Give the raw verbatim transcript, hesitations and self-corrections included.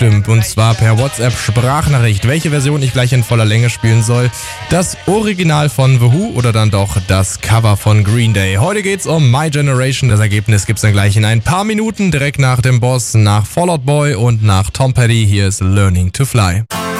abgestimmt und zwar per WhatsApp-Sprachnachricht, welche Version ich gleich in voller Länge spielen soll. Das Original von The Who oder dann doch das Cover von Green Day. Heute geht's um My Generation. Das Ergebnis gibt's dann gleich in ein paar Minuten, direkt nach dem Boss, nach Fall Out Boy und nach Tom Petty. Hier ist Learning to Fly.